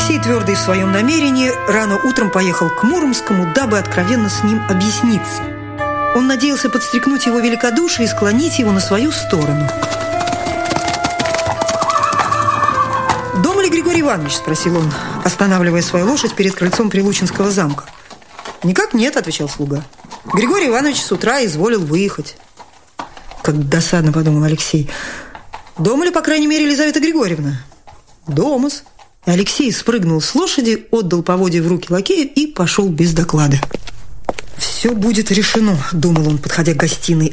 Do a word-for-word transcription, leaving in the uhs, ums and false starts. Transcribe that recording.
Алексей, твердый в своем намерении, рано утром поехал к Муромскому, дабы откровенно с ним объясниться. Он надеялся подстрекнуть его великодушие и склонить его на свою сторону. «Дома ли Григорий Иванович?» – спросил он, останавливая свою лошадь перед крыльцом Прилучинского замка. «Никак нет», – отвечал слуга. «Григорий Иванович с утра изволил выехать». Как досадно, подумал Алексей. «Дома ли, по крайней мере, Елизавета Григорьевна?» «Дома-с». Алексей спрыгнул с лошади, отдал поводья в руки лакею и пошел без доклада. «Все будет решено», – думал он, подходя к гостиной.